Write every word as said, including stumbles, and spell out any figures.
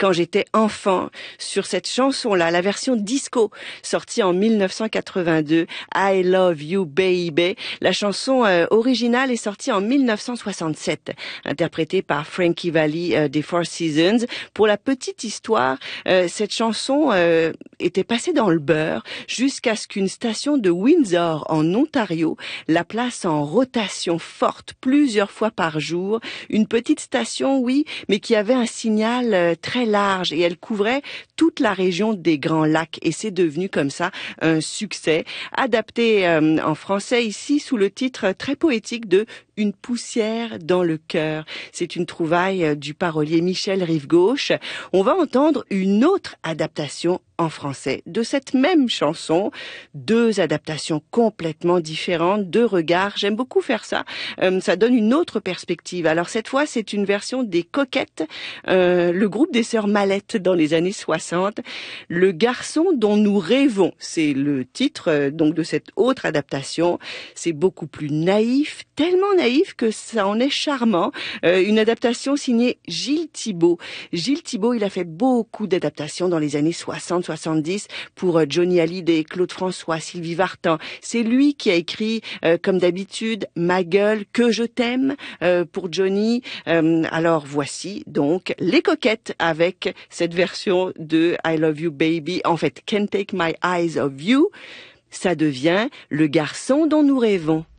quand j'étais enfant sur cette chanson-là, la version disco sortie en mille neuf cent quatre-vingt-deux, I Love You Baby. La chanson euh, originale est sortie en mille neuf cent soixante-sept, interprétée par Frankie Valli euh, des Four Seasons. Pour la petite histoire, euh, cette chanson euh, était passée dans le beurre jusqu'à ce qu'une station de Windsor en Ontario la place en rotation forte plusieurs fois par jour. Une petite station, oui, mais qui avait un signal euh, très large et elle couvrait toute la région des Grands Lacs et c'est devenu comme ça un succès. Adapté euh, en français ici sous le titre très poétique de Une poussière dans le cœur. C'est une trouvaille du parolier Michel Rive-Gauche. On va entendre une autre adaptation en français de cette même chanson. Deux adaptations complètement différentes, deux regards. J'aime beaucoup faire ça. Euh, ça donne une autre perspective. Alors cette fois, c'est une version des Coquettes, euh, le groupe des sœurs Mallettes dans les années soixante. Le garçon dont nous rêvons, c'est le titre euh, donc de cette autre adaptation. C'est beaucoup plus naïf, tellement naïf que ça en est charmant. Euh, une adaptation signée Gilles Thibault. Gilles Thibault, il a fait beaucoup d'adaptations dans les années soixante soixante-dix pour euh, Johnny Hallyday, Claude François, Sylvie Vartan. C'est lui qui a écrit, euh, comme d'habitude, Ma gueule, Que je t'aime euh, pour Johnny. Euh, alors voici donc les Coquettes avec cette version de I Love You Baby. En fait, Can't Take My Eyes Off You. Ça devient Le garçon dont nous rêvons.